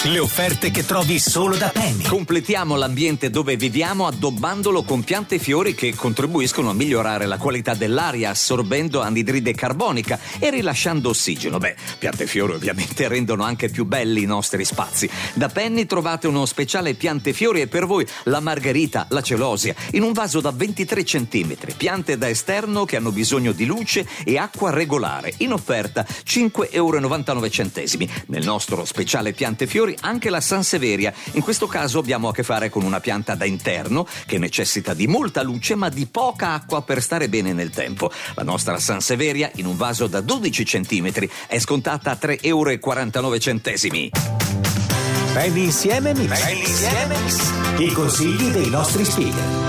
Le offerte che trovi solo da Penny. Completiamo l'ambiente dove viviamo addobbandolo con piante e fiori che contribuiscono a migliorare la qualità dell'aria, assorbendo anidride carbonica e rilasciando ossigeno. Piante e fiori ovviamente rendono anche più belli i nostri spazi. Da Penny trovate uno speciale piante e fiori e per voi la margherita, la celosia, in un vaso da 23 cm. Piante da esterno che hanno bisogno di luce e acqua regolare. In offerta 5,99 €. Nel nostro speciale piante e fiori anche la Sanseveria. In questo caso abbiamo a che fare con una pianta da interno che necessita di molta luce ma di poca acqua per stare bene nel tempo. La nostra Sanseveria in un vaso da 12 cm è scontata a 3,49 €. Penny insieme Mix. I consigli dei nostri speaker.